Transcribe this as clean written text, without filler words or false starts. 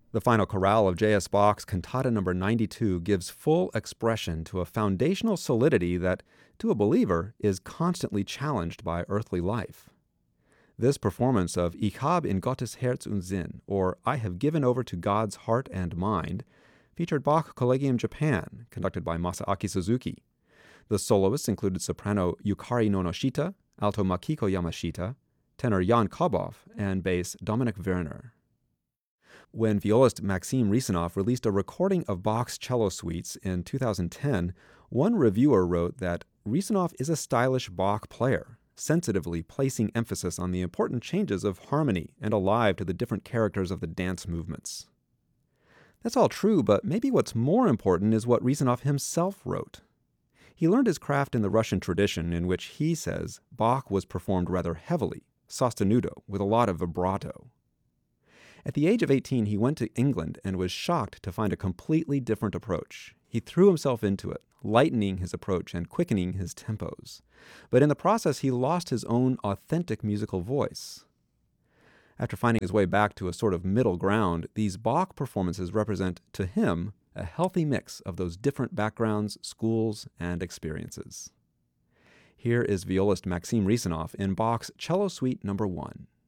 The final chorale of J.S. Bach's Cantata No. 92 gives full expression to a foundational solidity that, to a believer, is constantly challenged by earthly life. This performance of Ich hab in Gottes Herz und Sinn, or I have given over to God's heart and mind, featured Bach Collegium Japan, conducted by Masaaki Suzuki. The soloists included soprano Yukari Nonoshita, alto Makiko Yamashita, tenor Jan Kobov, and bass Dominik Werner. When violist Maxim Risanov released a recording of Bach's cello suites in 2010, one reviewer wrote that Risanov is a stylish Bach player, sensitively placing emphasis on the important changes of harmony and alive to the different characters of the dance movements. That's all true, but maybe what's more important is what Risanov himself wrote. He learned his craft in the Russian tradition, in which he says Bach was performed rather heavily, sostenuto, with a lot of vibrato. At the age of 18, he went to England and was shocked to find a completely different approach. He threw himself into it, lightening his approach and quickening his tempos. But in the process, he lost his own authentic musical voice. After finding his way back to a sort of middle ground, these Bach performances represent, to him, a healthy mix of those different backgrounds, schools, and experiences. Here is violist Maxim Risanov in Bach's Cello Suite No. 1.